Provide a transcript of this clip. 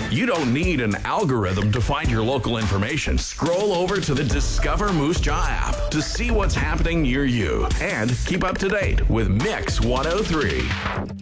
You don't need an algorithm to find your local information. Scroll over to the Discover Moose Jaw app to see what's happening near you and keep up to date with Mix 103.